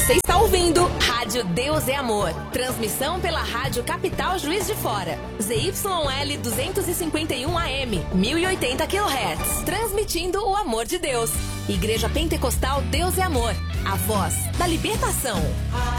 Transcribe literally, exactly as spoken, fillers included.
Você está ouvindo Rádio Deus é Amor. Transmissão pela Rádio Capital Juiz de Fora. Z Y L duzentos e cinquenta e um A M, mil e oitenta quilohertz. Transmitindo o amor de Deus. Igreja Pentecostal Deus é Amor. A voz da libertação.